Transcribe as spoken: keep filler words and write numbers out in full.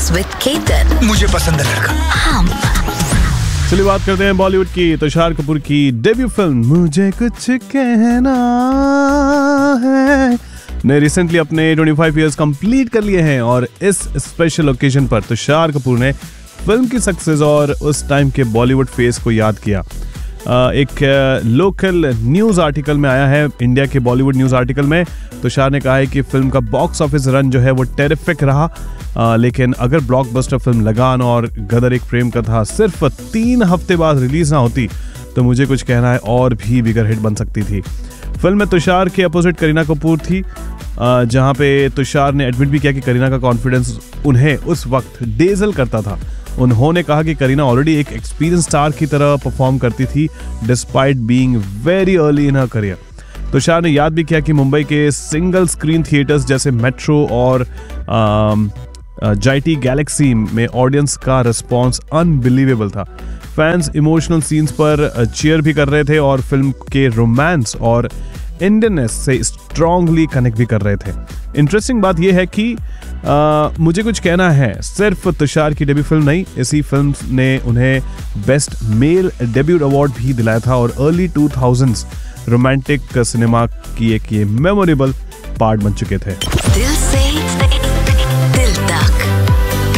Mornings with Ketan. मुझे पसंद है लड़का। हम चलिए बात करते हैं बॉलीवुड की। तुषार कपूर की डेब्यू फिल्म मुझे कुछ कहना है ने रिसेंटली अपने पच्चीस इयर्स कंप्लीट कर लिए हैं और इस स्पेशल ओकेजन पर तुषार कपूर ने फिल्म की सक्सेस और उस टाइम के बॉलीवुड फेस को याद किया। एक लोकल न्यूज़ आर्टिकल में आया है, इंडिया के बॉलीवुड न्यूज़ आर्टिकल में तुषार ने कहा है कि फिल्म का बॉक्स ऑफिस रन जो है वो टेरिफिक रहा, आ, लेकिन अगर ब्लॉकबस्टर फिल्म लगान और गदर एक प्रेम कथा सिर्फ तीन हफ्ते बाद रिलीज ना होती तो मुझे कुछ कहना है और भी बिगर हिट बन सकती थी। फिल्म में तुषार के अपोजिट करीना कपूर थी, जहां पे तुषार ने एडमिट भी किया कि करीना का कॉन्फिडेंस उन्हें उस वक्त डेजल करता था। उन्होंने कहा कि करीना ऑलरेडी एक एक्सपीरियंस स्टार की तरह परफॉर्म करती थी despite being very early in her career. Tushar ने याद भी किया कि मुंबई के सिंगल स्क्रीन थिएटर्स जैसे मेट्रो और जाईटी गैलेक्सी में ऑडियंस का रिस्पॉन्स अनबिलीवेबल था। फैंस इमोशनल सीन्स पर चीयर भी कर रहे थे और फिल्म के रोमांस और इंडियननेस से स्ट्रांगली कनेक्ट भी कर रहे थे। इंटरेस्टिंग बात यह है कि आ, मुझे कुछ कहना है सिर्फ तुषार की डेब्यू फिल्म नहीं, इसी फिल्म ने उन्हें बेस्ट मेल डेब्यू अवार्ड भी दिलाया था और early two thousands romantic cinema की एक ये मेमोरेबल पार्ट बन चुके थे। दिल से